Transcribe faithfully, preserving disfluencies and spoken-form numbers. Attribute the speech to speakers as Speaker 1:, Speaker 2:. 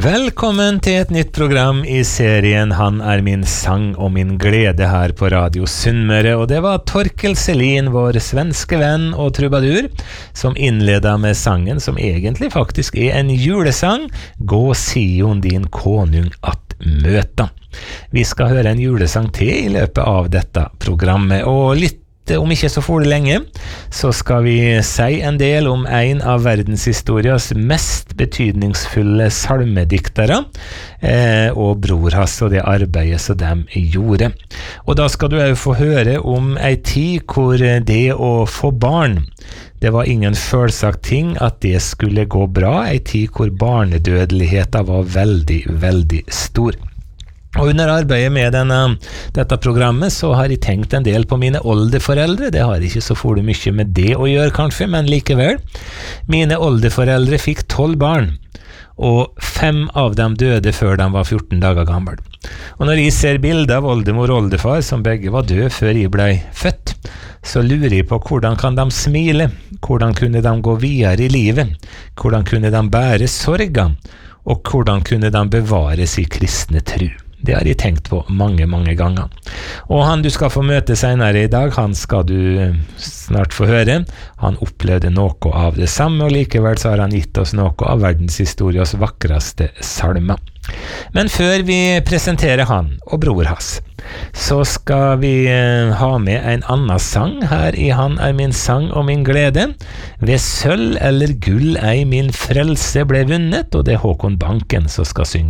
Speaker 1: Velkommen til et nytt program i serien Han er min sang og min glede her på Radio Sunnmøre, og det var Torkel Selin, vår svenske venn og trubadur, som innledet med sangen som egentlig faktisk er en julesang, Gå Sion din konung at møta. Vi skal høre en julesang til i løpet av dette programmet, og litt om ikke så for det lenge, så skal vi si en del om en av verdenshistorias mest betydningsfulle salmediktere, eh, og bror hans og det arbeidet som de gjorde. Og da skal du også få høre om en tid hvor det å få barn, det var ingen følsagt ting at det skulle gå bra, en tid hvor barnedødeligheten var veldig, veldig stor. Og under arbeidet med denne, dette programmet så har jeg tenkt en del på mine oldeforeldre. Det har ikke så for mye med det å gjøre kanskje, men likevel. Mine oldeforeldre fikk tolv barn, og fem av dem døde før de var fjorten dager gammel. Og når jeg ser bilder av oldemor og oldefar, som begge var døde før jeg ble født, så lurer jeg på hvordan kan de smile, hvordan kunne de gå videre i livet, hvordan kunne de bære sorga, og hvordan kunne de bevare sin kristne tro. Det har jeg tenkt på mange, mange ganger. Og han du skal få møte senere i dag, han skal du snart få høre. Han opplevde noe av det samme, og likevel så har han gitt oss noe av verdenshistorias vakreste salmer. Men før vi presenterer han og bror hans, så skal vi ha med en annen sang her i Han er min sang og min glede. Ved sølv eller gull ei min frelse ble vunnet, og det er Håkon Banken som skal synge.